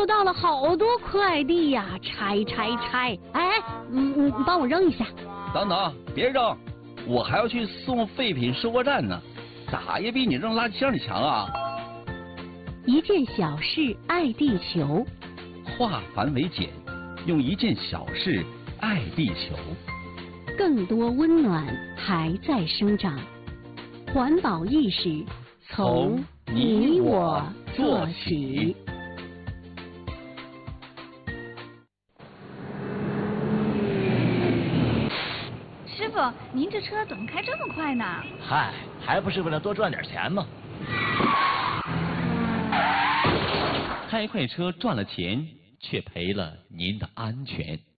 收到了好多快递呀，拆。哎，你帮我扔一下。 等等，别扔，我还要去送废品收货站呢，咋也比你扔垃圾箱里强啊！ 一件小事爱地球， 化繁为简，用一件小事爱地球。 更多温暖还在生长，环保意识从你我做起。 师傅，您这车怎么开这么快呢？ 嗨，还不是为了多赚点钱吗？ 开快车赚了钱，却赔了您的安全。